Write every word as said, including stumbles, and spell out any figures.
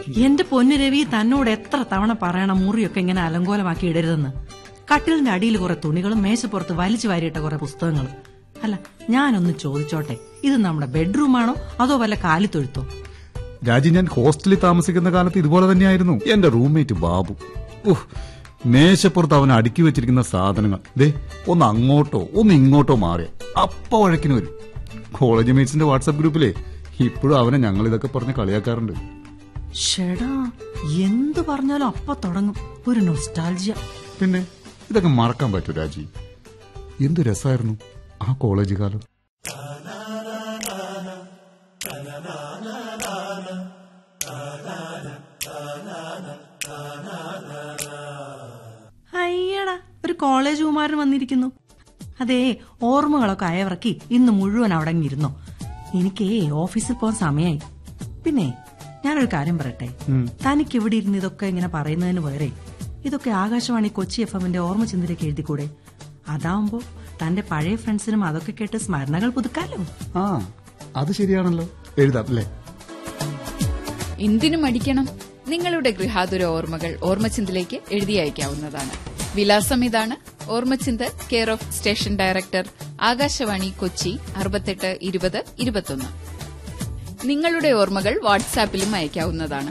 എന്റെ പൊന്നു രവി, തന്നോട് എത്ര തവണ പറയണം മുറിയൊക്കെ ഇങ്ങനെ അലങ്കോലമാക്കി ഇടരുതെന്ന്. കട്ടിലിന്റെ അടിയിൽ കുറെ തുണികളും മേശപ്പുറത്ത് വലിച്ചു വാരിയിട്ട കുറെ പുസ്തകങ്ങളും. അല്ല, ഞാനൊന്ന് ചോദിച്ചോട്ടെ, ഇത് നമ്മുടെ ബെഡ്റൂമാണോ അതോ വല്ല കാലിത്തൊഴുത്തോ? രാജി, ഞാൻ ഹോസ്റ്റലിൽ താമസിക്കുന്ന കാലത്ത് ഇതുപോലെ തന്നെയായിരുന്നു. എന്റെ റൂംമേറ്റ് ബാബു. ഓഹ്, മേശപ്പുറത്ത് അവൻ അടുക്കി വെച്ചിരിക്കുന്ന സാധനങ്ങൾ ദേ ഒന്ന് അങ്ങോട്ടോ ഒന്ന് ഇങ്ങോട്ടോ മാറിയ അപ്പ വഴക്കിന് വരും. കോളേജ് മേറ്റ്സിന്റെ വാട്സാപ്പ് ഗ്രൂപ്പിലെ ഇപ്പോഴും അവനെ ഞങ്ങൾ ഇതൊക്കെ പറഞ്ഞ് കളിയാക്കാറുണ്ട്. ഷെടാ, എന്ത് പറഞ്ഞാലും അപ്പ തുടങ്ങും ഒരു നൊസ്റ്റാൾജിയ. പിന്നെ ഇതൊക്കെ മറക്കാൻ പറ്റൂ രാജി? എന്ത് രസമായിരുന്നു ആ കോളേജ് കാലം. അയ്യടാ, ഒരു കോളേജ് കുമാരൻ വന്നിരിക്കുന്നു. അതേ, ഓർമ്മകളൊക്കെ അയവിറക്കി ഇന്ന് മുഴുവൻ അവിടെ ഇരുന്നോ. എനിക്ക് ഓഫീസിൽ പോകാൻ സമയമായി. പിന്നെ ഞാനൊരു കാര്യം പറയട്ടെ, തനിക്ക് ഇവിടെ ഇരുന്ന് ഇതൊക്കെ ഇങ്ങനെ പറയുന്നതിന് പകരം ഇതൊക്കെ ആകാശവാണി കൊച്ചി എഫ് എമ്മിന്റെ ഓർമ്മ ചിന്തയിലേക്ക് എഴുതിക്കൂടെ? അതാവുമ്പോ തന്റെ പഴയ ഫ്രണ്ട്സിനും അതൊക്കെ കേട്ട് സ്മരണകൾ പുതുക്കാലോ. ആ, അത് ശരിയാണല്ലോ. എഴുതാം അല്ലേ? എന്തിനും അടിക്കണം. നിങ്ങളുടെ ഗൃഹാതുര ഓർമ്മകൾ ഓർമ്മച്ചിന്തിലേക്ക് എഴുതി അയക്കാവുന്നതാണ്. വിലാസം ഇതാണ്: ഓർമ്മച്ചിന്ത്, care of station director, Akashvani Kochi, അറുപത്തെട്ട് ഇരുപത് ഇരുപത്തൊന്ന്. നിങ്ങളുടെ ഓർമ്മകൾ വാട്സാപ്പിലും അയക്കാവുന്നതാണ്.